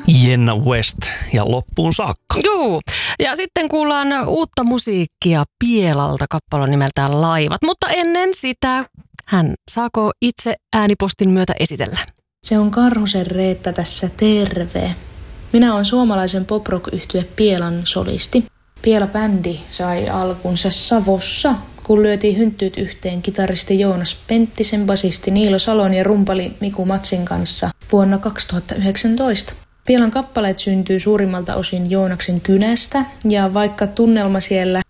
Jenna West ja loppuun saakka. Juu, ja sitten kuullaan uutta musiikkia Pielalta, kappale nimeltään Laivat. Mutta ennen sitä hän saako itse äänipostin myötä esitellä? Se on Karhusen Reetta tässä, terve. Minä olen suomalaisen pop-rock-yhtye Pielan solisti. Piela-bändi sai alkunsa Savossa, kun lyötiin hynttyyt yhteen kitaristi Joonas Penttisen, basisti Niilo Salon ja rumpali Miku Matsin kanssa vuonna 2019. Pielan kappaleet syntyy suurimmalta osin Joonaksen kynästä, ja vaikka tunnelma siellä